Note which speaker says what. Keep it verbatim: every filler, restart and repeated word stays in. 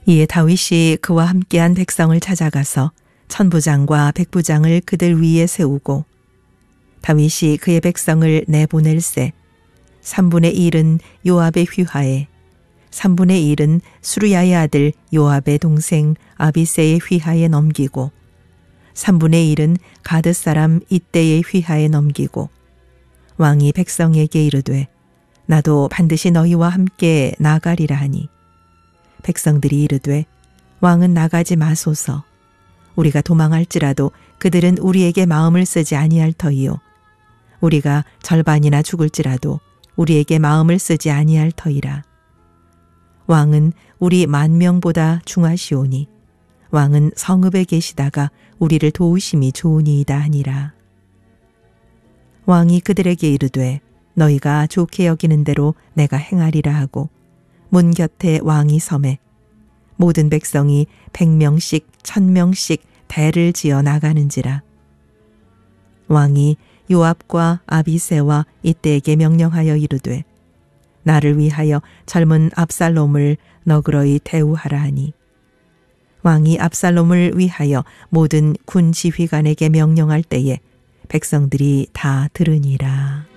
Speaker 1: 이에 다윗이 그와 함께한 백성을 찾아가서 천부장과 백부장을 그들 위에 세우고 다윗이 그의 백성을 내보낼세 삼분의 일은 요압의 휘하에 삼분의 일은 수르야의 아들 요압의 동생 아비새의 휘하에 넘기고 삼분의 일은 가드 사람 이때의 휘하에 넘기고 왕이 백성에게 이르되 나도 반드시 너희와 함께 나가리라 하니 백성들이 이르되 왕은 나가지 마소서 우리가 도망할지라도 그들은 우리에게 마음을 쓰지 아니할 터이요 우리가 절반이나 죽을지라도 우리에게 마음을 쓰지 아니할 터이라. 왕은 우리 만 명보다 중하시오니 왕은 성읍에 계시다가 우리를 도우심이 좋으니이다 하니라. 왕이 그들에게 이르되 너희가 좋게 여기는 대로 내가 행하리라 하고 문 곁에 왕이 섬에 모든 백성이 백 명씩 천 명씩 대를 지어 나가는지라. 왕이 요압과 아비새와 이때에게 명령하여 이르되 나를 위하여 젊은 압살롬을 너그러이 대우하라 하니 왕이 압살롬을 위하여 모든 군 지휘관에게 명령할 때에 백성들이 다 들으니라.